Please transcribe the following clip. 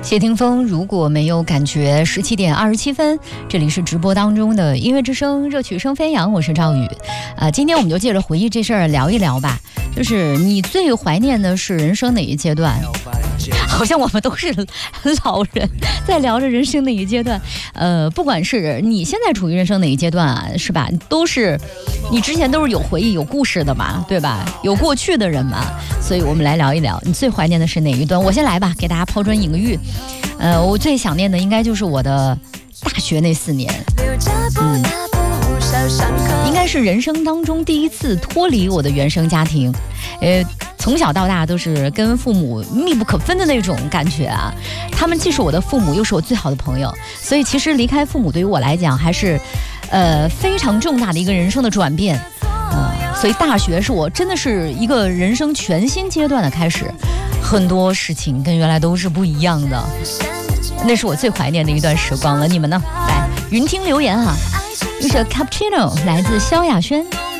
谢霆锋如果没有感觉，17点27分，这里是直播当中的音乐之声，热曲声飞扬，我是赵宇。今天我们就借着回忆这事儿聊一聊吧，就是你最怀念的是人生哪一阶段？好像我们都是老人在聊着人生哪一阶段。不管是你现在处于人生哪一阶段啊，是吧？都是你之前都是有回忆、有故事的嘛，对吧？有过去的人嘛，所以我们来聊一聊，你最怀念的是哪一段？我先来吧，给大家抛砖引玉。我最想念的应该就是我的大学那4年，应该是人生当中第一次脱离我的原生家庭。从小到大都是跟父母密不可分的那种感觉啊，他们既是我的父母，又是我最好的朋友，所以其实离开父母对于我来讲还是非常重大的一个人生的转变。所以大学是我真的是一个人生全新阶段的开始，很多事情跟原来都是不一样的，那是我最怀念的一段时光了。你们呢？来云听留言哈，这是 Cappuccino 来自萧亚轩。